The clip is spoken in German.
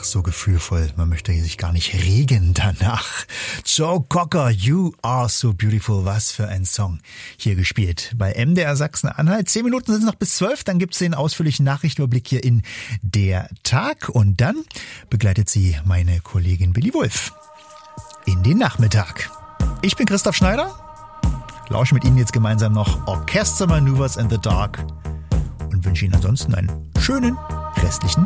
so gefühlvoll. Man möchte sich gar nicht regen danach. Joe Cocker, You Are So Beautiful. Was für ein Song. Hier gespielt bei MDR Sachsen-Anhalt. 10 Minuten sind es noch bis 12. Dann gibt's den ausführlichen Nachrichtenüberblick hier in Der Tag. Und dann begleitet sie meine Kollegin Billy Wulff in den Nachmittag. Ich bin Christoph Schneider. Lausche mit Ihnen jetzt gemeinsam noch Orchester Maneuvers in the Dark. Und wünsche Ihnen ansonsten einen schönen restlichen